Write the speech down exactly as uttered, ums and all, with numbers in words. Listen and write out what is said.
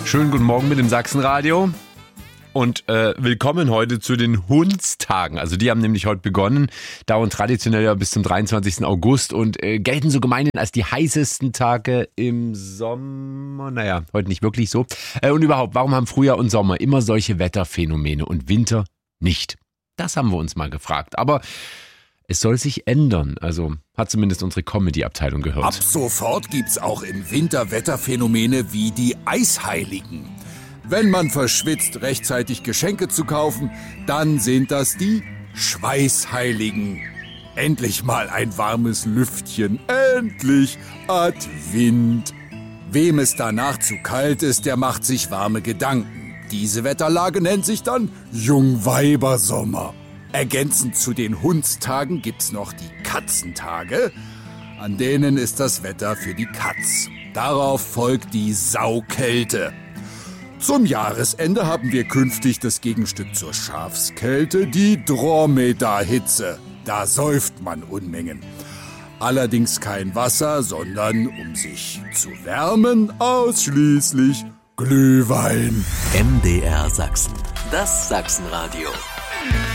Schönen guten Morgen mit dem Sachsenradio und äh, willkommen heute zu den Hundstagen. Also die haben nämlich heute begonnen, dauern traditionell ja bis zum dreiundzwanzigsten August und äh, gelten so gemeinhin als die heißesten Tage im Sommer. Naja, heute nicht wirklich so. Äh, und überhaupt, warum haben Frühjahr und Sommer immer solche Wetterphänomene und Winter nicht? Das haben wir uns mal gefragt. Aber es soll sich ändern, also hat zumindest unsere Comedy-Abteilung gehört. Ab sofort gibt's auch im Winter Wetterphänomene wie die Eisheiligen. Wenn man verschwitzt, rechtzeitig Geschenke zu kaufen, dann sind das die Schweißheiligen. Endlich mal ein warmes Lüftchen, endlich Advent. Wem es danach zu kalt ist, der macht sich warme Gedanken. Diese Wetterlage nennt sich dann Jungweibersommer. Ergänzend zu den Hundstagen gibt's noch die Katzentage. An denen ist das Wetter für die Katz. Darauf folgt die Saukälte. Zum Jahresende haben wir künftig das Gegenstück zur Schafskälte, die Dromedar-Hitze. Da säuft man Unmengen. Allerdings kein Wasser, sondern um sich zu wärmen, ausschließlich Glühwein. M D R Sachsen, das Sachsenradio.